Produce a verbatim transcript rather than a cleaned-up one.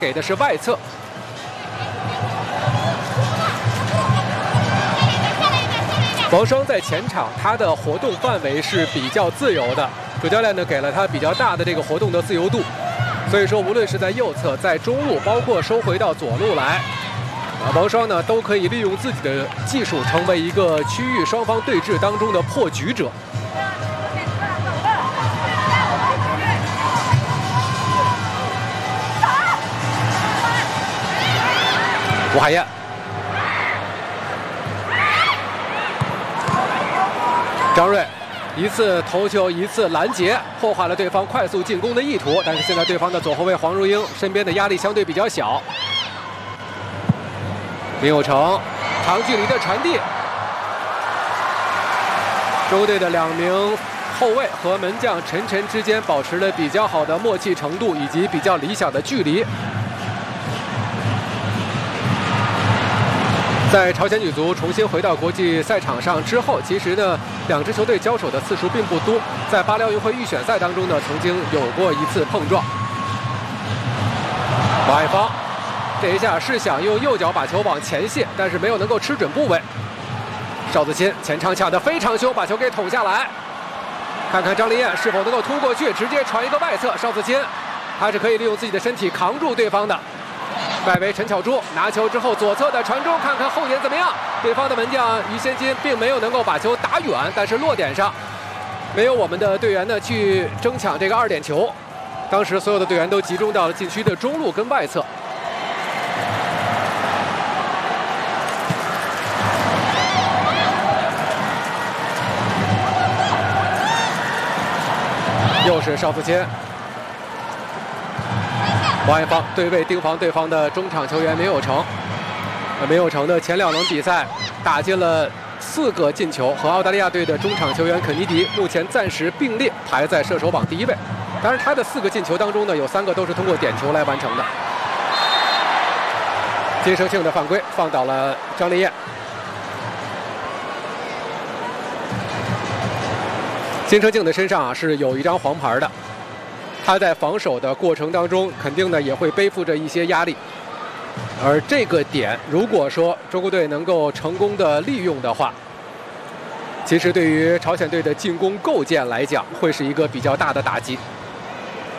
给的是外侧。王霜在前场，他的活动范围是比较自由的，主教练呢给了他比较大的这个活动的自由度，所以说无论是在右侧、在中路，包括收回到左路来，啊，王霜呢都可以利用自己的技术，成为一个区域双方对峙当中的破局者。 吴海燕，张睿，一次头球，一次拦截，破坏了对方快速进攻的意图。但是现在对方的左后卫黄如英身边的压力相对比较小。林有成，长距离的传递，中国队的两名后卫和门将陈晨之间保持了比较好的默契程度以及比较理想的距离。 在朝鲜女足重新回到国际赛场上之后，其实呢，两支球队交手的次数并不多。在巴黎奥运会预选赛当中呢，曾经有过一次碰撞。王爱芳，这一下是想用右脚把球往前卸，但是没有能够吃准部位。邵子钦前场抢得非常凶，把球给捅下来。看看张琳艳是否能够突过去，直接传一个外侧。邵子钦，他是可以利用自己的身体扛住对方的。 外围陈巧珠拿球之后，左侧的传中，看看后点怎么样。对方的门将于先金并没有能够把球打远，但是落点上没有我们的队员呢去争抢这个二点球。当时所有的队员都集中到了禁区的中路跟外侧。又是邵子谦。 王爱芳对位盯防对方的中场球员梅有成，梅有成的前两轮比赛打进了四个进球，和澳大利亚队的中场球员肯尼迪目前暂时并列排在射手榜第一位。当然，他的四个进球当中呢，有三个都是通过点球来完成的。金生庆的犯规放倒了张琳艳。金生庆的身上啊是有一张黄牌的。 他在防守的过程当中，肯定呢也会背负着一些压力，而这个点，如果说中国队能够成功的利用的话，其实对于朝鲜队的进攻构建来讲，会是一个比较大的打击。